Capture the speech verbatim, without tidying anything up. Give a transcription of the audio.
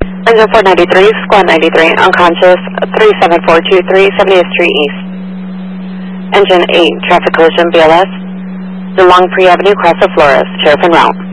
Engine four ninety-three, squad ninety-three, unconscious, three seven four two three, seventieth Street East. Engine eight, traffic collision, B L S, DeLong Pre Avenue, cross of Flores, sheriff en route.